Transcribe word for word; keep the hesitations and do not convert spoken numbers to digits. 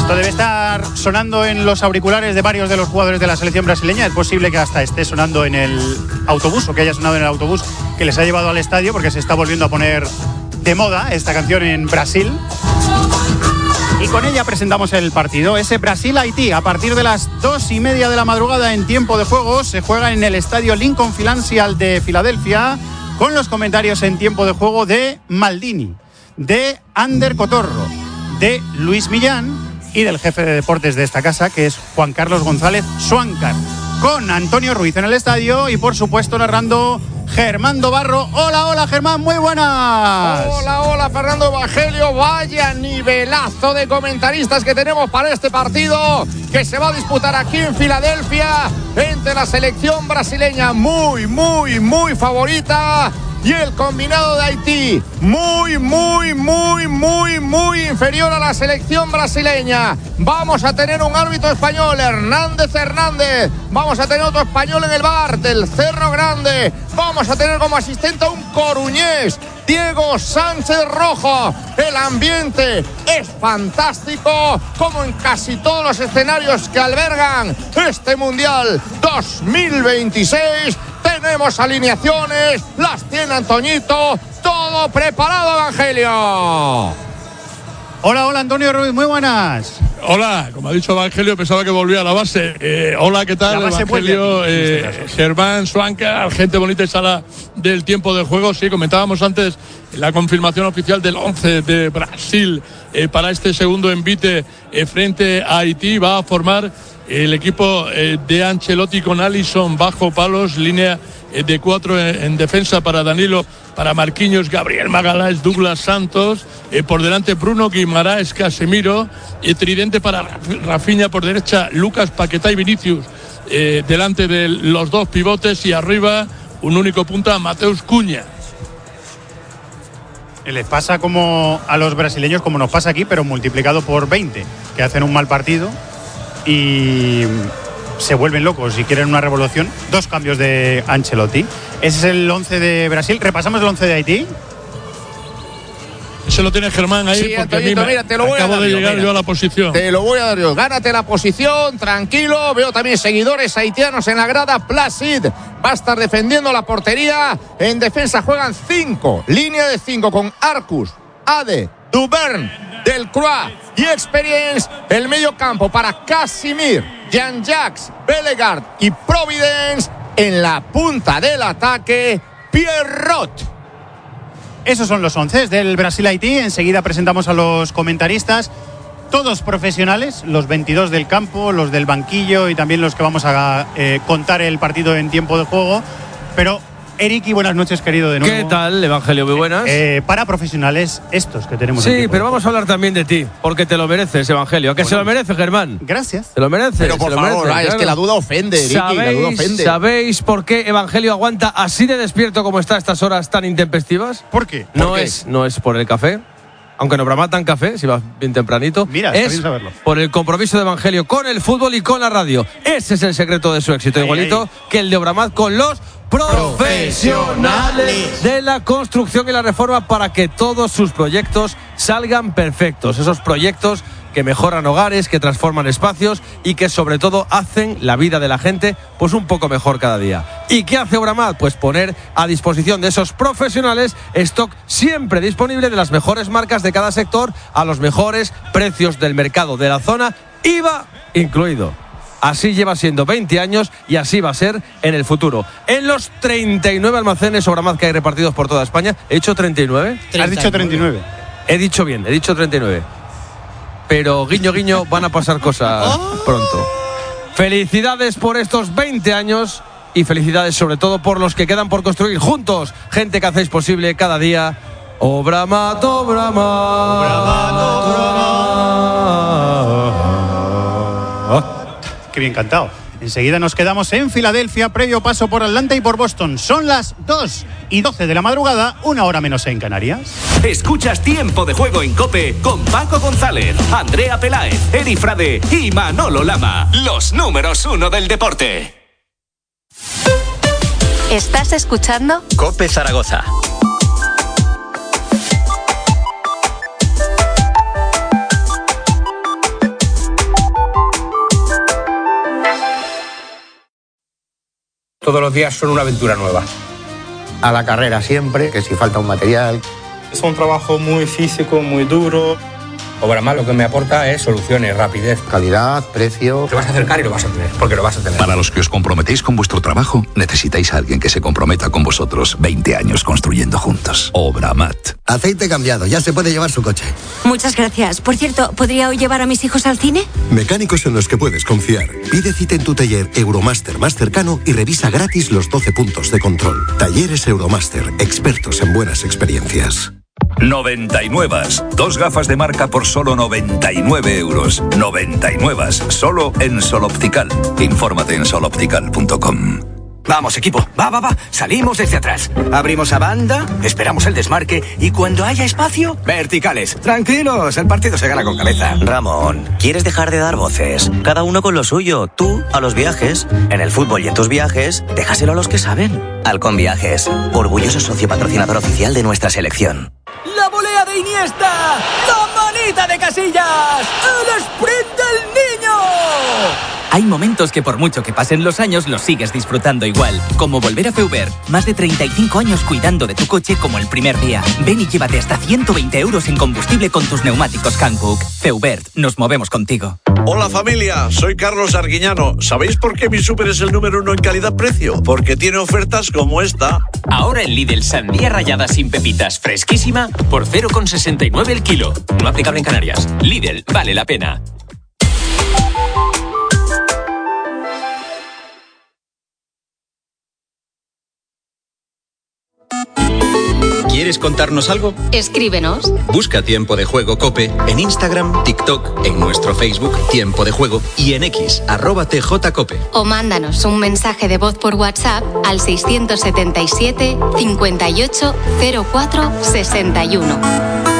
Esto debe estar sonando en los auriculares de varios de los jugadores de la selección brasileña. Es posible que hasta esté sonando en el autobús o que haya sonado en el autobús que les ha llevado al estadio, porque se está volviendo a poner de moda esta canción en Brasil. Y con ella presentamos el partido, ese Brasil-Haití. A partir de las dos y media de la madrugada en tiempo de juego se juega en el estadio Lincoln Financial de Filadelfia, con los comentarios en tiempo de juego de Maldini, de Ander Cotorro, de Luis Millán y del jefe de deportes de esta casa, que es Juan Carlos González Suáncar, con Antonio Ruiz en el estadio y por supuesto narrando Germán Dobarro. Hola, hola Germán, muy buenas. Hola, hola Fernando Evangelio. Vaya nivelazo de comentaristas que tenemos para este partido que se va a disputar aquí en Filadelfia entre la selección brasileña, muy, muy, muy favorita, y el combinado de Haití, muy, muy, muy, muy, muy inferior a la selección brasileña. Vamos a tener un árbitro español, Hernández Hernández. Vamos a tener otro español en el bar del Cerro Grande. Vamos a tener como asistente a un coruñés, Diego Sánchez Rojo. El ambiente es fantástico, como en casi todos los escenarios que albergan este Mundial dos mil veintiséis. Tenemos alineaciones, las tiene Antoñito, todo preparado, Evangelio. Hola, hola Antonio Ruiz, muy buenas. Hola, como ha dicho Evangelio, pensaba que volvía a la base. Eh, hola, ¿qué tal? Evangelio, eh, Germán, Suáncar, gente bonita y sala del tiempo de juego. Sí, comentábamos antes la confirmación oficial del once de Brasil eh, para este segundo envite eh, frente a Haití. Va a formar el equipo eh, de Ancelotti con Alisson bajo palos, línea eh, de cuatro en, en defensa para Danilo, para Marquinhos, Gabriel Magalhães, Douglas Santos, eh, por delante Bruno Guimaraes, Casemiro, y tridente para Rafinha, por derecha Lucas Paquetá y Vinicius, eh, delante de los dos pivotes, y arriba un único punta, Mateus Cunha. Les pasa como a los brasileños, como nos pasa aquí, pero multiplicado por veinte, que hacen un mal partido y se vuelven locos y quieren una revolución. Dos cambios de Ancelotti. Ese es el once de Brasil. ¿Repasamos el once de Haití? Se lo tiene Germán ahí, sí, porque Antoñito, a mí me mira, te lo voy acabo a dar de yo, llegar mira. yo a la posición. Te lo voy a dar yo. Gánate la posición, tranquilo. Veo también seguidores haitianos en la grada. Placid va a estar defendiendo la portería. En defensa juegan cinco. Línea de cinco con Arcus, Ade, Duvern, Delcroix y Experience. El medio campo para Casimir, Jean-Jacques, Bellegarde y Providence. En la punta del ataque, Pierrot. Esos son los once del Brasil-Haití. Enseguida presentamos a los comentaristas, todos profesionales, los veintidós del campo, los del banquillo y también los que vamos a eh, contar el partido en tiempo de juego. Pero Eriki, buenas noches, querido, de nuevo. ¿Qué tal, Evangelio? Muy buenas. Eh, eh, para profesionales estos que tenemos. Sí, pero vamos a hablar también de ti, porque te lo mereces, Evangelio. ¿A que bueno, se lo merece, Germán? Gracias. Te lo mereces. Pero por se lo favor, merece, ay, claro. es que la duda ofende, Eriki, la duda ofende. ¿Sabéis por qué Evangelio aguanta así de despierto como está a estas horas tan intempestivas? ¿Por qué? No, ¿Por qué? Es, no es por el café, aunque no bramatan café, si vas bien tempranito. Mira, está es bien saberlo. Por el compromiso de Evangelio con el fútbol y con la radio. Ese es el secreto de su éxito, ahí, igualito ahí. que el de Obramat con los profesionales de la construcción y la reforma, para que todos sus proyectos salgan perfectos. Esos proyectos que mejoran hogares, que transforman espacios y que sobre todo hacen la vida de la gente pues un poco mejor cada día. ¿Y qué hace Obramat? Pues poner a disposición de esos profesionales stock siempre disponible de las mejores marcas de cada sector a los mejores precios del mercado de la zona, I V A incluido. Así lleva siendo veinte años y así va a ser en el futuro. En los treinta y nueve almacenes Obramat que hay repartidos por toda España. ¿He dicho treinta y nueve? Has dicho treinta y nueve. He dicho bien, he dicho treinta y nueve. Pero guiño, guiño, van a pasar cosas pronto. Felicidades por estos veinte años y felicidades sobre todo por los que quedan por construir juntos. Gente que hacéis posible cada día. Obramat, Obramat. Obramat, Obramat. Qué bien cantado. Enseguida nos quedamos en Filadelfia, previo paso por Atlanta y por Boston. Son las dos y doce de la madrugada, una hora menos en Canarias. Escuchas Tiempo de Juego en COPE con Paco González, Andrea Peláez, Eri Frade y Manolo Lama. Los números uno del deporte. ¿Estás escuchando? COPE Zaragoza. todos los días son una aventura nueva. A la carrera siempre, que si falta un material. Es un trabajo muy físico, muy duro. Obramat lo que me aporta es soluciones, rapidez, calidad, precio. Te vas a acercar y lo vas a tener, porque lo vas a tener. Para los que os comprometéis con vuestro trabajo, necesitáis a alguien que se comprometa con vosotros veinte años construyendo juntos. Obramat. Aceite cambiado, ya se puede llevar su coche. Muchas gracias. Por cierto, ¿podría hoy llevar a mis hijos al cine? Mecánicos en los que puedes confiar. Pide cita en tu taller Euromaster más cercano y revisa gratis los doce puntos de control. Talleres Euromaster, expertos en buenas experiencias. noventa y nueve. Dos gafas de marca por solo noventa y nueve euros. noventa y nueve. Solo en Sol Optical. Infórmate en sol optical punto com. Vamos, equipo, va, va, va, salimos desde atrás. Abrimos a banda, esperamos el desmarque y cuando haya espacio, verticales. Tranquilos, el partido se gana con cabeza. Ramón, ¿quieres dejar de dar voces? Cada uno con lo suyo, tú a los viajes. En el fútbol y en tus viajes, déjaselo a los que saben. Halcón Viajes, orgulloso socio patrocinador oficial de nuestra selección. ¡La volea de Iniesta! ¡La manita de Casillas! ¡El sprint del niño! Hay momentos que por mucho que pasen los años los sigues disfrutando igual, como volver a Feubert. Más de treinta y cinco años cuidando de tu coche como el primer día. Ven y llévate hasta ciento veinte euros en combustible con tus neumáticos Hankook. Feubert, nos movemos contigo. Hola familia, soy Carlos Arguiñano. ¿Sabéis por qué mi súper es el número uno en calidad-precio? Porque tiene ofertas como esta. Ahora en Lidl, sandía rallada sin pepitas, fresquísima, por cero coma sesenta y nueve el kilo. No aplicable en Canarias. Lidl, vale la pena. ¿Quieres contarnos algo? Escríbenos. Busca Tiempo de Juego COPE en Instagram, TikTok, en nuestro Facebook Tiempo de Juego y en X, arroba tjcope. O mándanos un mensaje de voz por WhatsApp al seiscientos setenta y siete cincuenta y ocho cero cuatro sesenta y uno.